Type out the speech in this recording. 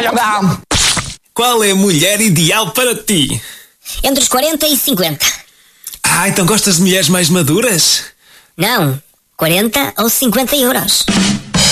Qual é a mulher ideal para ti? Entre os 40 e 50. Então gostas de mulheres mais maduras? Não, 40 ou 50 euros.